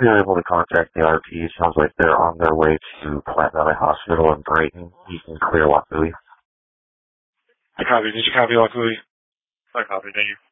we were able to contact the RP. Sounds like they're on their way to Platte Valley Hospital in Brighton. You can clear Lock Louie. I copy. Did you copy Lock Louie? I copy, thank you.